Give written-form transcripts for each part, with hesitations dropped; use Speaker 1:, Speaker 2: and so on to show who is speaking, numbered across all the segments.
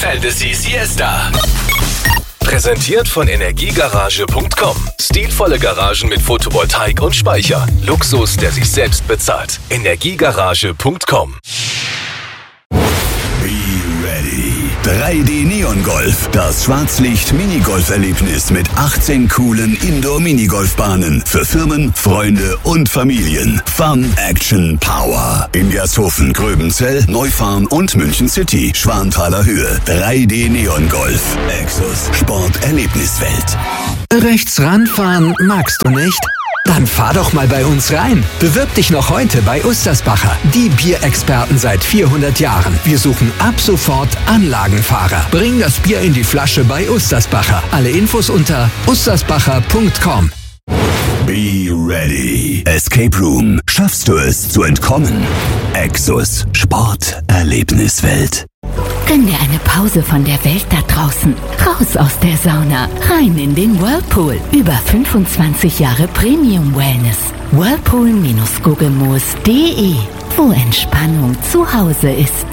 Speaker 1: Fantasy Siesta. Präsentiert von Energiegarage.com. Stilvolle Garagen mit Photovoltaik und Speicher. Luxus, der sich selbst bezahlt. Energiegarage.com.
Speaker 2: Be ready. 3D Neon Golf. Das Schwarzlicht-Minigolf-Erlebnis mit 18 coolen Indoor-Minigolfbahnen für Firmen, Freunde und Familien. Fun, Action, Power. In Gersthofen, Gröbenzell, Neufahrn und München City. Schwanthaler Höhe. 3D Neon Golf. Exos Sport-Erlebniswelt.
Speaker 3: Rechts ranfahren magst du nicht? Dann fahr doch mal bei uns rein. Bewirb dich noch heute bei Ustersbacher, die Bierexperten seit 400 Jahren. Wir suchen ab sofort Anlagenfahrer. Bring das Bier in die Flasche bei Ustersbacher. Alle Infos unter ustersbacher.com.
Speaker 2: Be ready. Escape Room. Schaffst du es zu entkommen? Exos Sport-Erlebniswelt.
Speaker 4: Gönn dir eine Pause von der Welt da draußen. Raus aus der Sauna. Rein in den Whirlpool. Über 25 Jahre Premium Wellness. Whirlpool-gogelmoos.de, wo Entspannung zu Hause ist.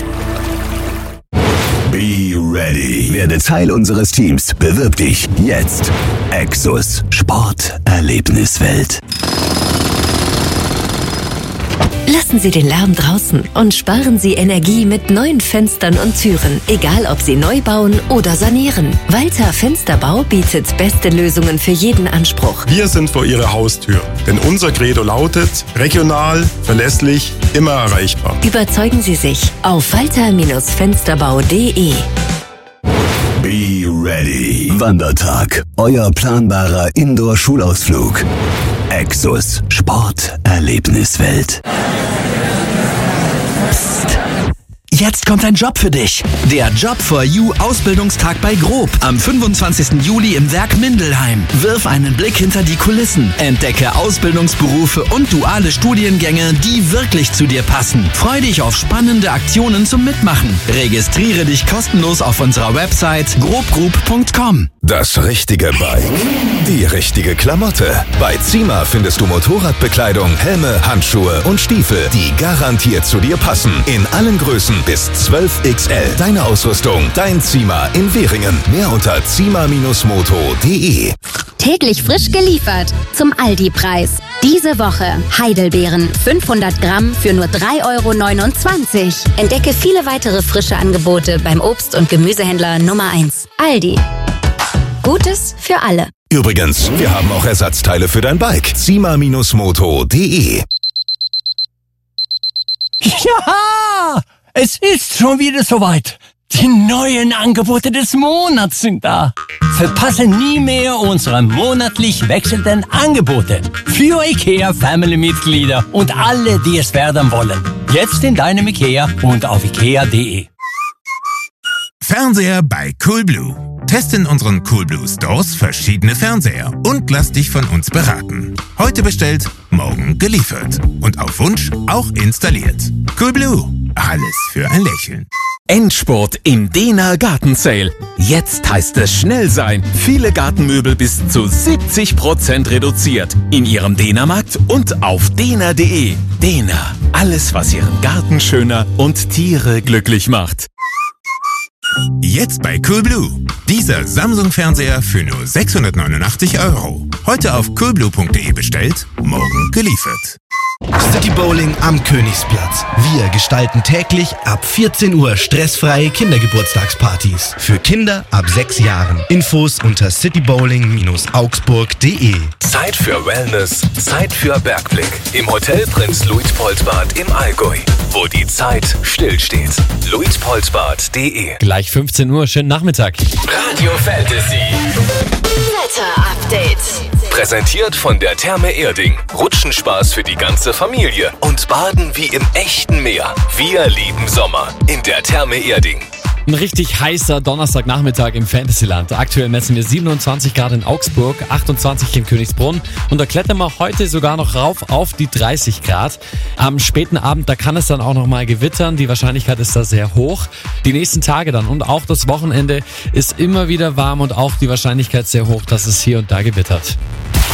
Speaker 2: Be ready. Werde Teil unseres Teams. Bewirb dich jetzt. Exos Sport-Erlebniswelt.
Speaker 5: Lassen Sie den Lärm draußen und sparen Sie Energie mit neuen Fenstern und Türen, egal ob Sie neu bauen oder sanieren. Walter Fensterbau bietet beste Lösungen für jeden Anspruch.
Speaker 6: Wir sind vor Ihrer Haustür, denn unser Credo lautet: regional, verlässlich, immer erreichbar.
Speaker 5: Überzeugen Sie sich auf walter-fensterbau.de.
Speaker 2: Be ready. Wandertag. Euer planbarer Indoor-Schulausflug. Exos Sport-Erlebniswelt.
Speaker 3: Psst. Jetzt kommt ein Job für dich. Der Job for You Ausbildungstag bei Grob am 25. Juli im Werk Mindelheim. Wirf einen Blick hinter die Kulissen. Entdecke Ausbildungsberufe und duale Studiengänge, die wirklich zu dir passen. Freu dich auf spannende Aktionen zum Mitmachen. Registriere dich kostenlos auf unserer Website grobgroup.com.
Speaker 1: Das richtige Bike. Die richtige Klamotte. Bei Zima findest du Motorradbekleidung, Helme, Handschuhe und Stiefel, die garantiert zu dir passen. In allen Größen bis 12XL. Deine Ausrüstung, dein Zima in Währingen. Mehr unter zima-moto.de.
Speaker 7: Täglich frisch geliefert zum Aldi-Preis. Diese Woche Heidelbeeren 500 Gramm für nur 3,29 €. Entdecke viele weitere frische Angebote beim Obst- und Gemüsehändler Nummer 1. Aldi. Gutes für alle.
Speaker 1: Übrigens, wir haben auch Ersatzteile für dein Bike. zima-moto.de.
Speaker 8: Ja! Es ist schon wieder soweit. Die neuen Angebote des Monats sind da. Verpasse nie mehr unsere monatlich wechselnden Angebote für IKEA-Family-Mitglieder und alle, die es werden wollen. Jetzt in deinem IKEA und auf ikea.de.
Speaker 9: Fernseher bei Coolblue. Teste in unseren Coolblue Stores verschiedene Fernseher und lass dich von uns beraten. Heute bestellt, morgen geliefert. Und auf Wunsch auch installiert. Coolblue. Alles für ein Lächeln.
Speaker 10: Endspurt im Dena Garten Sale. Jetzt heißt es schnell sein. Viele Gartenmöbel bis zu 70% reduziert. In Ihrem Dena-Markt und auf dena.de. Dena. Alles, was Ihren Garten schöner und Tiere glücklich macht.
Speaker 9: Jetzt bei Coolblue. Dieser Samsung-Fernseher für nur 689 €. Heute auf coolblue.de bestellt, morgen geliefert.
Speaker 11: City Bowling am Königsplatz. Wir gestalten täglich ab 14 Uhr stressfreie Kindergeburtstagspartys. Für Kinder ab 6 Jahren. Infos unter citybowling-augsburg.de.
Speaker 1: Zeit für Wellness, Zeit für Bergblick. Im Hotel Prinz Luitpoldbad im Allgäu, wo die Zeit stillsteht. luitpoldbad.de.
Speaker 12: Gleich 15 Uhr, schönen Nachmittag.
Speaker 1: Radio Fantasy.
Speaker 7: Wetter-Update.
Speaker 1: Präsentiert von der Therme Erding. Rutschenspaß für die ganze Familie und Baden wie im echten Meer. Wir lieben Sommer in der Therme Erding.
Speaker 12: Ein richtig heißer Donnerstagnachmittag im Fantasyland. Aktuell messen wir 27 Grad in Augsburg, 28 in Königsbrunn und da klettern wir heute sogar noch rauf auf die 30 Grad. Am späten Abend, da kann es dann auch noch mal gewittern. Die Wahrscheinlichkeit ist da sehr hoch. Die nächsten Tage dann und auch das Wochenende ist immer wieder warm und auch die Wahrscheinlichkeit sehr hoch, dass es hier und da gewittert.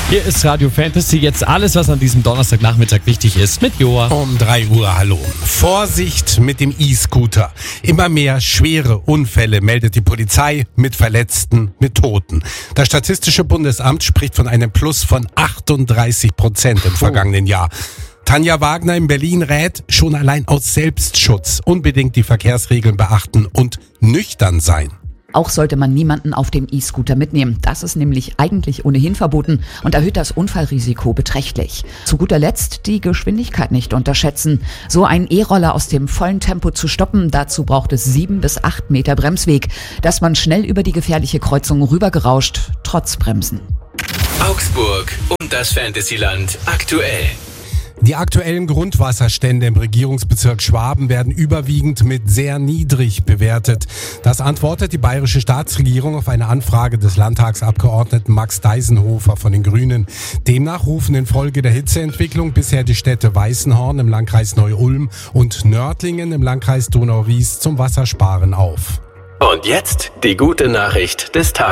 Speaker 12: Hier ist Radio Fantasy, jetzt alles, was an diesem Donnerstagnachmittag wichtig ist, mit Joa.
Speaker 13: Um 3 Uhr, hallo. Vorsicht mit dem E-Scooter. Immer mehr schwere Unfälle meldet die Polizei mit Verletzten, mit Toten. Das Statistische Bundesamt spricht von einem Plus von 38% im vergangenen Jahr. Tanja Wagner in Berlin rät, schon allein aus Selbstschutz unbedingt die Verkehrsregeln beachten und nüchtern sein.
Speaker 14: Auch sollte man niemanden auf dem E-Scooter mitnehmen. Das ist nämlich eigentlich ohnehin verboten und erhöht das Unfallrisiko beträchtlich. Zu guter Letzt die Geschwindigkeit nicht unterschätzen. So einen E-Roller aus dem vollen Tempo zu stoppen, dazu braucht es 7 bis 8 Meter Bremsweg, dass man schnell über die gefährliche Kreuzung rübergerauscht, trotz Bremsen.
Speaker 3: Augsburg und das Fantasyland aktuell.
Speaker 13: Die aktuellen Grundwasserstände im Regierungsbezirk Schwaben werden überwiegend mit sehr niedrig bewertet. Das antwortet die bayerische Staatsregierung auf eine Anfrage des Landtagsabgeordneten Max Deisenhofer von den Grünen. Demnach rufen infolge der Hitzeentwicklung bisher die Städte Weißenhorn im Landkreis Neu-Ulm und Nördlingen im Landkreis Donau-Ries zum Wassersparen auf.
Speaker 3: Und jetzt die gute Nachricht des Tages.